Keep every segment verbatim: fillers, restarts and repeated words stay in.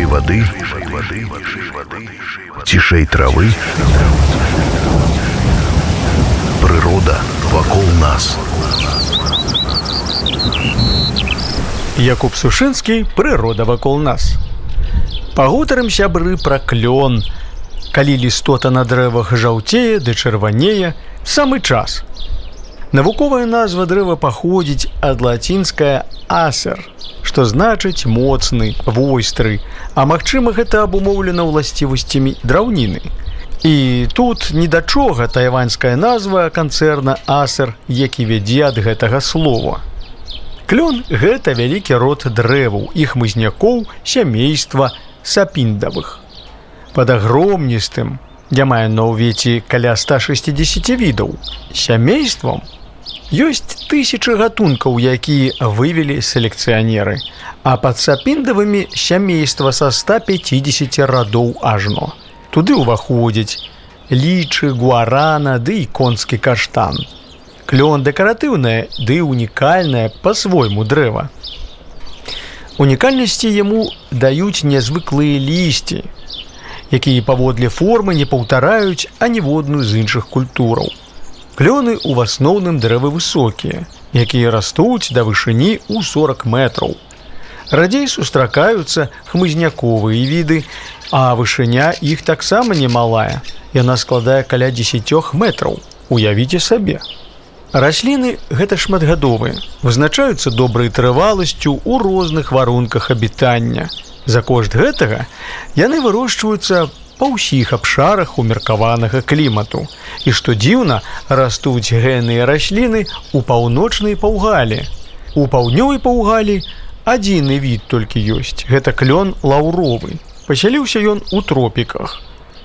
Цішэй вады, цішэй травы. Прырода вакол нас. Якуб Сушынскі, прырода вакол нас. Пагутарым, сябры, пра клён. Калі лістота на дрэвах жаўцее ды чырванее, самы час. Навуковая назва дрэва паходзіць ад лацінская «асер», што значыць «моцны», «войстры», а магчыма, гэта абумоўлена ўласцівасцямі драўніны. І тут ні да чога тайваньская назва канцэрна «асер», які вядзе ад гэтага слова. Клён – гэта вялікі род дрэваў і хмызнякоў сямейства сапіндавых. Пад агромністым, я маю на ўвеці каля ста шэсцідзесяці відаў, сямействам ёсць тысячы гатункаў, якія вывелі селекцыянеры, а пад сапіндавымі сямейства са ста пяцідзесяці радоў ажно. Туды ўваходзяць лічы, гуарана ды і конскі каштан. Клён дэкаратыўнае ды унікальнае па-свойму дрэва. Унікальнасці яму даюць нязвыклыя лісці, якія паводле формы не паўтараюць аніводную з іншых культураў. Клёны ў асноўным дрэвы высокія, якія растуць да вышыні ў сорак метраў. Радзей сустракаюцца хмызняковыя віды, а вышыня іх таксама немалая. Яна складае каля дзесяць метраў. Уявіце сабе. Расліны гэта шматгадовыя, вызначаюцца добрай трываласцю ў розных варунках абітання. За кошт гэтага яны вырошчваюцца па ўсіх абшарах умеркаванага клімату. І што дзіўна, растуць гэныя расліны ў паўночнай паўгалі. У паўднёвай паўгалі адзіны від толькі ёсць. Гэта клён лаўровы. Пасяліўся ён у тропіках.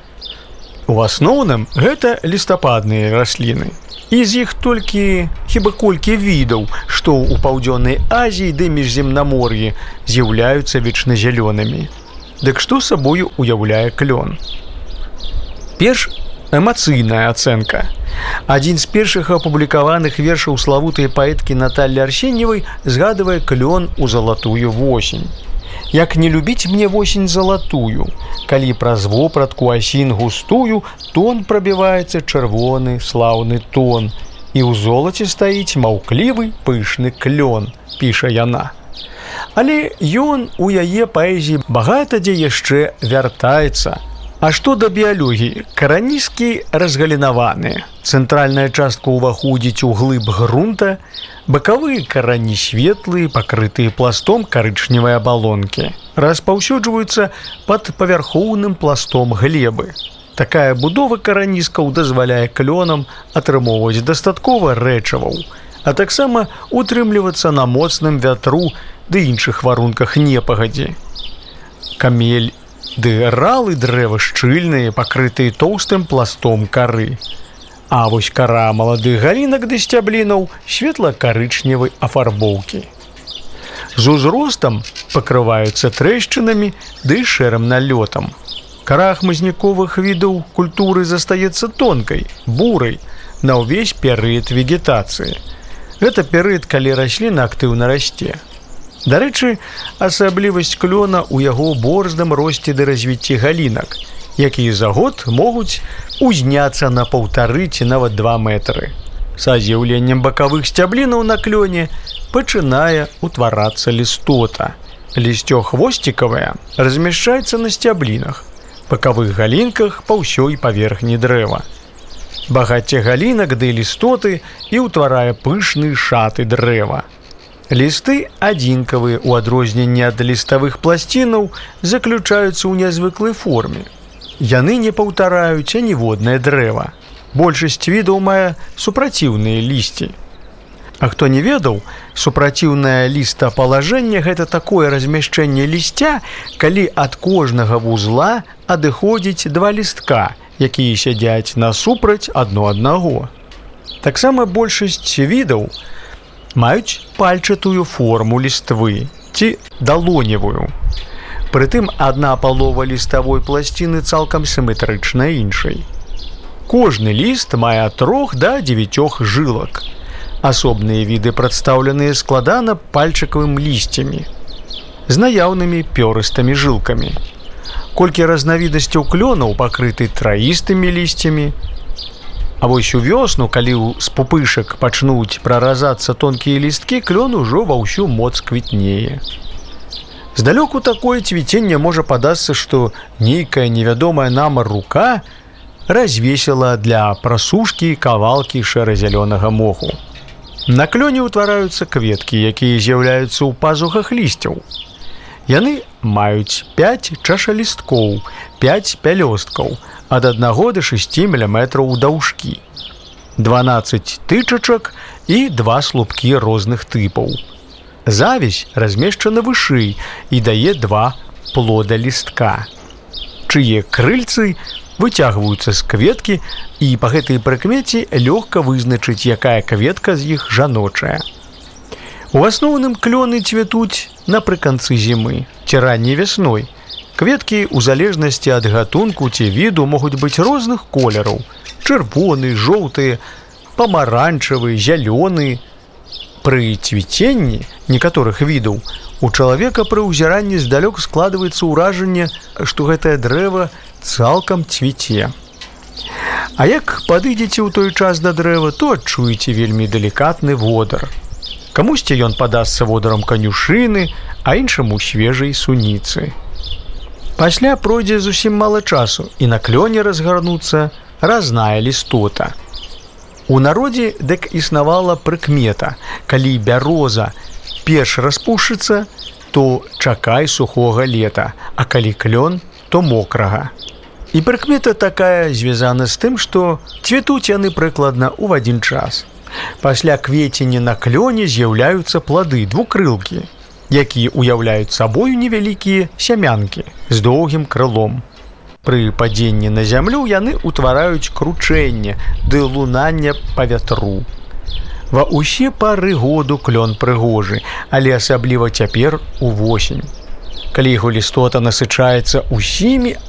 У асноўным гэта лістападныя расліны. І з іх толькі хіба колькі відаў, што ў Паўдзённай Азіі ды міжземнамор'і з'яўляюцца вечназялёнымі. Дык што сабою уяўляе клён? Перш эмацыйная ацэнка. Адзін з першых апублікаваных вершаў славутай паэткі Наталлі Арсеньевай згадвае клён у залатую восень. Як не любіць мне восень залатую, калі праз вопратку асін густую тон прабіваецца чырвоны слаўны тон, і ў золаце стаіць маўклівы пышны клён, піша яна. Але ён у яе паэзіі багата дзе яшчэ вяртаецца. А што да біялогіі? Караніскі разгалінаваныя. Цэнтральная частка ўваходзіць у глыб грунта, бакавыя карані светлыя, пакрытыя пластом карычневай абалонкі. Распаўсюджваюцца пад павярхоўным пластом глебы. Такая будова караніскаў дазваляе клёнам атрымоўваць дастаткова рэчываў, а таксама утрымлівацца на моцным вятру ды іншых варунках непагадзі. Камель ды ралы дрэва шчыльныя, пакрытыя тоўстым пластом кары. А вось кара маладых галінак ды сцяблінаў светла-карычневай афарбоўкі. З узростам пакрываюцца трэшчынамі ды шэрым налётам. Кара хмызняковых відаў культуры застаецца тонкай, бурай на ўвесь перыяд вегетацыі. Гэта перыяд, калі расліна актыўна расце. Дарэчы, асаблівасць клёна ў яго борздам росце ды развіцці галінак, якія за год могуць узняцца на паўтары ці нават два метры. Са з'яўленнем бакавых сцяблінаў на клёне пачынае утварацца лістота. Лісцё хвосцікавае размяшчаецца на сцяблінах, бакавых галінках па ўсёй паверхні дрэва. Багацце галінак ды лістоты і ўтварае пышныя шаты дрэва. Лісты адзінкавыя ў адрозненні ад ліставых пласцінаў заключаюцца ў нязвыклай форме. Яны не паўтараюць аніводнае дрэва. Большасць відаў мае супраціўныя лісці. А хто не ведаў, супраціўнае лістапалажэнне – гэта такое размяшчэнне лісця, калі ад кожнага вузла адыходзіць два лістка, якія сядзяць насупраць адно аднаго. Таксама большасць відаў маюць пальчатую форму ліствы ці далоневую. Прытым адна палова ліставой пласціны цалкам сіметрычная іншай. Кожны ліст мае ад трох да дзевяцёх жылак. Асобныя віды прадстаўленыя складана пальчыкавым лісцямі з наяўнымі пёрыстымі жылкамі. Колькі разнавіднасцяў клёнаў пакрыты траістымі лісцямі. А вось у вёсну, калі з пупышак пачнуць праразацца тонкія лісткі, клён ужо ва ўсю моц квітнее. Здалёку такое цвіценне можа падацца, што нейкая невядомая нам рука развесіла для прасушкі кавалкі шэра-зялёнага моху. На клёне ўтвараюцца кветкі, якія з'яўляюцца ў пазухах лісцяў. Яны маюць пяць чашалісткоў, пяць пялёсткаў, ад аднаго да шасці міліметраў даўжкі, дванаццаць тычачак і два слупкі розных тыпаў. Завязь размешчана вышэй і дае два плода лістка, чые крыльцы выцягваюцца з кветкі, і па гэтай прыкмеце лёгка вызначыць, якая кветка з іх жаночая. У асноўным клёны цвітуць напрыканцы зімы ці ранняй вясной. Кветкі ў залежнасці ад гатунку ці віду могуць быць розных колераў: чырвоны, жоўтыя, памаранчавы, зялёны. Пры цвіценні некаторых відаў у чалавека пры ўзіранні здалёк складваецца ўражанне, што гэтае дрэва цалкам цвіце. А як падыдзеце ў той час да дрэва, то адчуеце вельмі далікатны водар. Камусьці ён падасца водарам канюшыны, а іншаму свежай суніцы. Пасля пройдзе зусім мала часу, і на клёне разгарнуцца разная лістота. У народзе дык існавала прыкмета: калі бяроза перш распушчыцца, то чакай сухога лета, а калі клён, то мокрага. І прыкмета такая звязана з тым, што цвітуць яны прыкладна ў адзін час. Пасля квецення на клёне з'яўляюцца плады, двукрылкі, якія ўяўляюць сабою невялікія сямянкі з доўгім крылом. Пры падзенні на зямлю яны ўтвараюць кручэнне ды лунання па вятру. Ва ўсе пары году клён прыгожы, але асабліва цяпер увосень, калі яго лістота насычаецца усімі